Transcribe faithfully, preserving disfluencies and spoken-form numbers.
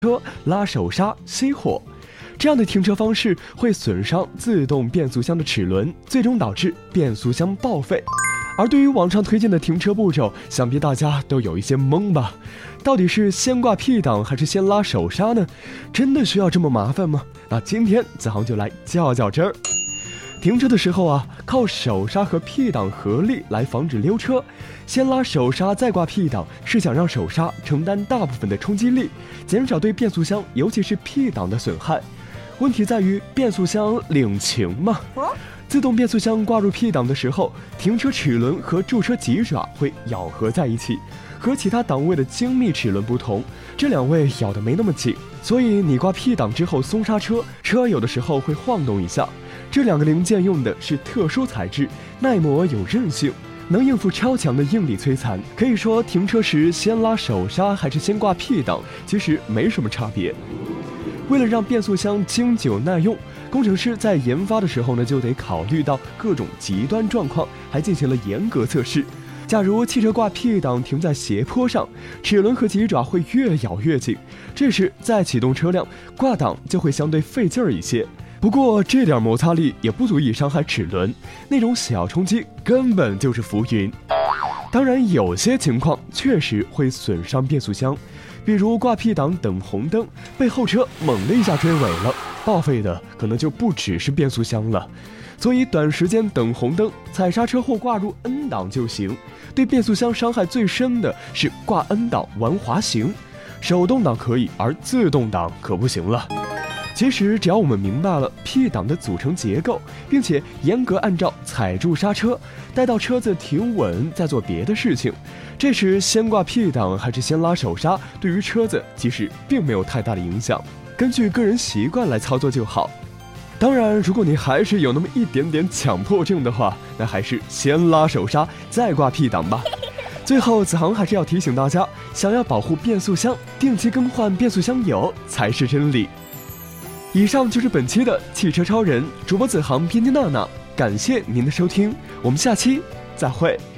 车拉手刹熄火。这样的停车方式会损伤自动变速箱的齿轮，最终导致变速箱报废。而对于网上推荐的停车步骤，想必大家都有一些懵吧？到底是先挂 P 档还是先拉手刹呢？真的需要这么麻烦吗？那今天子航就来较较真儿。停车的时候啊，靠手刹和 P 档合力来防止溜车。先拉手刹再挂 P 档，是想让手刹承担大部分的冲击力，减少对变速箱尤其是 P 档的损害。问题在于变速箱领情嘛。自动变速箱挂入 P 档的时候，停车齿轮和驻车棘爪会咬合在一起。和其他档位的精密齿轮不同，这两位咬得没那么紧，所以你挂 P 档之后松刹车，车有的时候会晃动一下。这两个零件用的是特殊材质，耐磨有韧性，能应付超强的应力摧残。可以说停车时先拉手刹还是先挂 P 档，其实没什么差别。为了让变速箱经久耐用，工程师在研发的时候呢，就得考虑到各种极端状况，还进行了严格测试。假如汽车挂 P 档停在斜坡上，齿轮和棘爪会越咬越紧，这时再启动车辆，挂档就会相对费劲儿一些。不过这点摩擦力也不足以伤害齿轮，那种小冲击根本就是浮云。当然有些情况确实会损伤变速箱，比如挂 P 档等红灯，被后车猛的一下追尾了，报废的可能就不只是变速箱了。所以短时间等红灯，踩刹车或挂入 N 档就行。对变速箱伤害最深的是挂 N 档玩滑行，手动挡可以，而自动挡可不行了。其实只要我们明白了 P 档的组成结构，并且严格按照踩住刹车，待到车子停稳再做别的事情，这时先挂 P 档还是先拉手刹，对于车子其实并没有太大的影响，根据个人习惯来操作就好。当然如果你还是有那么一点点强迫症的话，那还是先拉手刹再挂 P 档吧。最后子航还是要提醒大家，想要保护变速箱，定期更换变速箱油才是真理。以上就是本期的汽车超人，主播子航，编辑娜娜，感谢您的收听，我们下期再会。